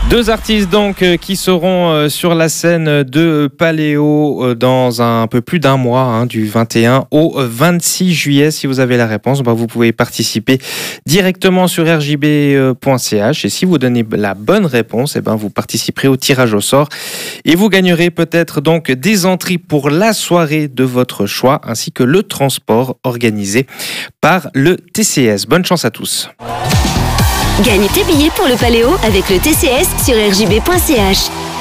Deux artistes donc qui seront sur la scène de Paléo dans un peu plus d'un mois, du 21 au 26 juillet. Si vous avez la réponse, vous pouvez participer directement sur rjb.ch et si vous donnez la bonne réponse, vous participerez au tirage au sort et vous gagnerez peut-être donc des entrées pour la soirée de votre choix ainsi que le transport organisé par le TCS. Bonne chance à tous. Gagne tes billets pour le Paléo avec le TCS sur rjb.ch.